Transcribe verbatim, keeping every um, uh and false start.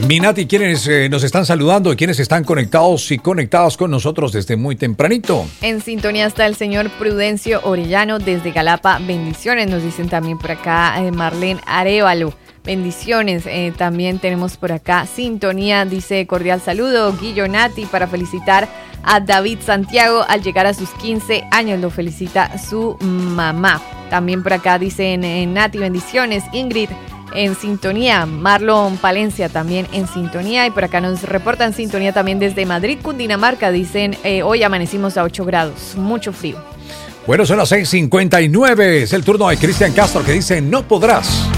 Minati, ¿quiénes eh, nos están saludando y quiénes están conectados y conectadas con nosotros desde muy tempranito? En sintonía está el señor Prudencio Orellano desde Galapa. Bendiciones, nos dicen también por acá eh, Marlene Arevalo. Bendiciones, eh, también tenemos por acá sintonía, dice cordial saludo, Guillo Nati, para felicitar a David Santiago al llegar a sus quince años, lo felicita su mamá. También por acá dicen eh, Nati, bendiciones, Ingrid en sintonía, Marlon Palencia también en sintonía, y por acá nos reportan sintonía también desde Madrid, Cundinamarca, dicen eh, hoy amanecimos a ocho grados, mucho frío. Bueno, son las seis cincuenta y nueve, es el turno de Cristian Castro que dice no podrás.